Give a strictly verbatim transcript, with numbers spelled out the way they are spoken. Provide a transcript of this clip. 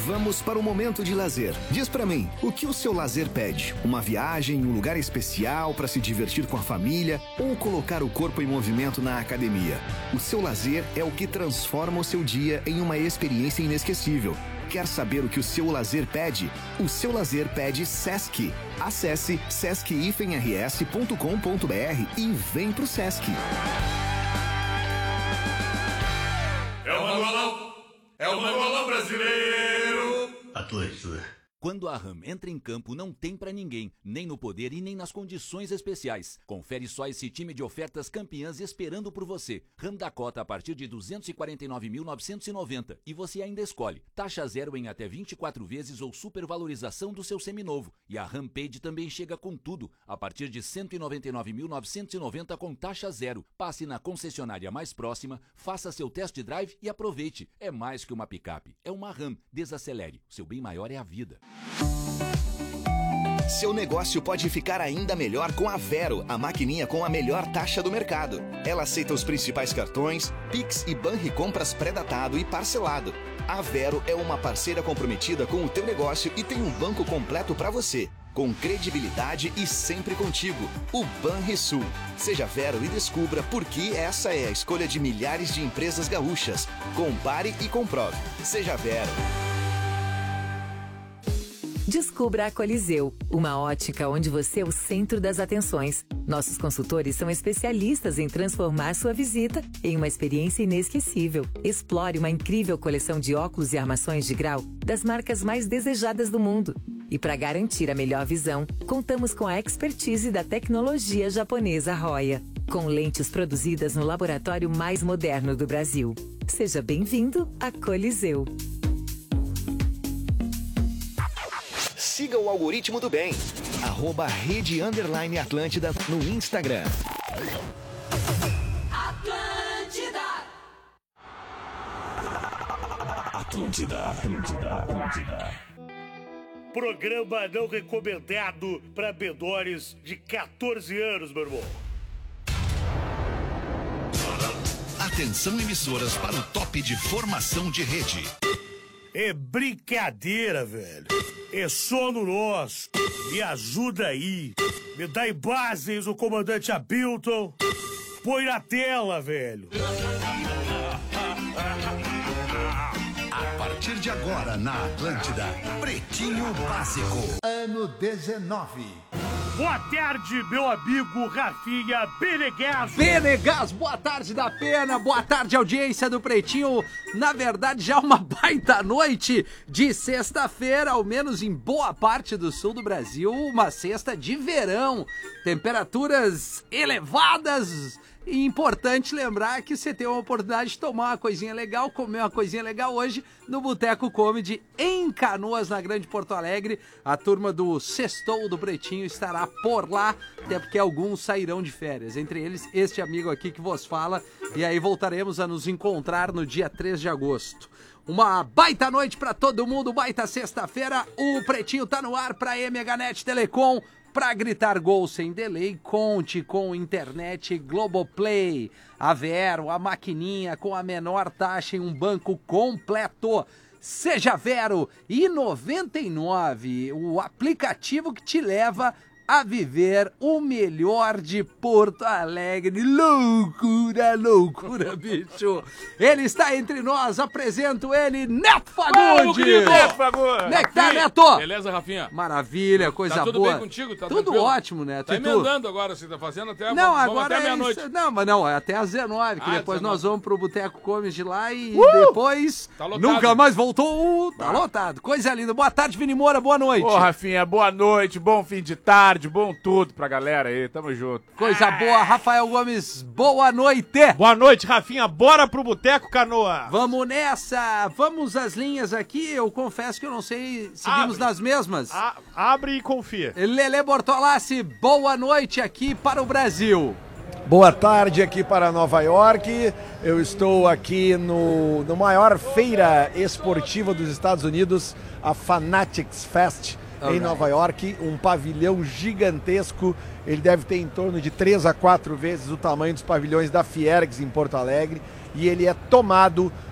Vamos para um momento de lazer. Diz pra mim, o que o seu lazer pede? Uma viagem, um lugar especial para se divertir com a família ou colocar o corpo em movimento na academia? O seu lazer é o que transforma o seu dia em uma experiência inesquecível. Quer saber o que o seu lazer pede? O seu lazer pede Sesc. Acesse sesc r s ponto com ponto b r e vem pro Sesc. É o Mangolão, é o Mangolão brasileiro. Atlântida. Quando a RAM entra em campo, não tem pra ninguém, nem no poder e nem nas condições especiais. Confere só esse time de ofertas campeãs esperando por você. RAM Dakota a partir de duzentos e quarenta e nove mil novecentos e noventa e você ainda escolhe. Taxa zero em até vinte e quatro vezes ou supervalorização do seu seminovo. E a Rampage também chega com tudo, a partir de cento e noventa e nove mil novecentos e noventa com taxa zero. Passe na concessionária mais próxima, faça seu test drive e aproveite. É mais que uma picape, é uma RAM. Desacelere, seu bem maior é a vida. Seu negócio pode ficar ainda melhor com a Vero, a maquininha com a melhor taxa do mercado. Ela aceita os principais cartões, Pix e Banricompras pré-datado e parcelado. A Vero é uma parceira comprometida com o teu negócio e tem um banco completo para você, com credibilidade e sempre contigo. O Banrisul. Seja Vero e descubra por que essa é a escolha de milhares de empresas gaúchas. Compare e comprove. Seja Vero. Descubra a Coliseu, uma ótica onde você é o centro das atenções. Nossos consultores são especialistas em transformar sua visita em uma experiência inesquecível. Explore uma incrível coleção de óculos e armações de grau das marcas mais desejadas do mundo. E para garantir a melhor visão, contamos com a expertise da tecnologia japonesa Roya, com lentes produzidas no laboratório mais moderno do Brasil. Seja bem-vindo a Coliseu. Siga o algoritmo do bem. Arroba Rede Underline Atlântida no Instagram. Atlântida. Atlântida, Atlântida, Atlântida. Programa não recomendado para menores de quatorze anos, meu irmão. Atenção, emissoras, para o top de formação de rede. É brincadeira, velho. É sono nosso. Me ajuda aí. Me dá imagens o comandante Abilton. Põe na tela, velho. A partir de agora, na Atlântida, Pretinho Básico. Ano dezenove. Boa tarde, meu amigo Rafinha Benegas. Benegas, boa tarde da Pena, boa tarde, audiência do Pretinho. Na verdade, já uma baita noite de sexta-feira, ao menos em boa parte do sul do Brasil, uma sexta de verão. Temperaturas elevadas. E importante lembrar que você tem uma oportunidade de tomar uma coisinha legal, comer uma coisinha legal hoje no Boteco Comedy em Canoas, na Grande Porto Alegre. A turma do Sextou do Pretinho estará por lá, até porque alguns sairão de férias. Entre eles, este amigo aqui que vos fala. E aí voltaremos a nos encontrar no dia três de agosto. Uma baita noite pra todo mundo, baita sexta-feira. O Pretinho tá no ar pra M H Net Telecom. Pra gritar gol sem delay, conte com internet Globoplay. A Vero, a maquininha com a menor taxa em um banco completo. Seja Vero e noventa e nove, o aplicativo que te leva a viver o melhor de Porto Alegre. Loucura, loucura, bicho. Ele está entre nós, apresento ele, Neto Fagundes. Oh, Neto Fagundes. Como é que tá, Neto? Beleza, Rafinha? Maravilha, coisa boa. Tá tudo boa. bem contigo? Tá tudo tranquilo? ótimo, Neto. Tá E tu? emendando agora, você tá fazendo até, não, vamos agora até é meia-noite. isso. Não, mas não, é até às dezenove, que Ah, depois dezenove. nós vamos pro Boteco Comedy lá e Uh! depois Tá lotado. nunca mais voltou. Tá Ah. lotado. Coisa linda. Boa tarde, Vini Moura, boa noite. Ô, Rafinha, boa noite, bom fim de tarde, bom tudo pra galera aí, tamo junto. Coisa boa, Rafael Gomes, boa noite. Boa noite, Rafinha, bora pro Boteco Canoa. Vamos nessa, vamos às linhas aqui, eu confesso que eu não sei, seguimos Abre. nas mesmas. A- abre e confia. Lele Bortolassi, boa noite aqui para o Brasil. Boa tarde aqui para Nova York. Eu estou aqui no, no maior feira esportiva dos Estados Unidos, a Fanatics Fest, em Nova York, um pavilhão gigantesco. Ele deve ter em torno de três a quatro vezes o tamanho dos pavilhões da Fiergs em Porto Alegre, e ele é tomado